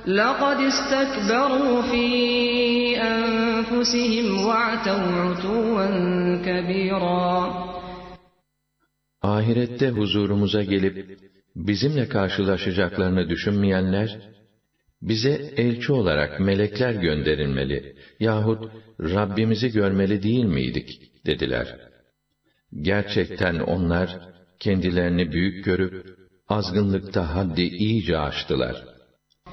لَقَدْ اسْتَكْبَرُوا فِي أَنفُسِهِمْ وَعَتَوْا عُتُوًّا كَبِيرًا. Ahirette huzurumuza gelip bizimle karşılaşacaklarını düşünmeyenler, bize elçi olarak melekler gönderilmeli yahut Rabbimizi görmeli değil miydik dediler. Gerçekten onlar kendilerini büyük görüp azgınlıkta haddi iyice aştılar.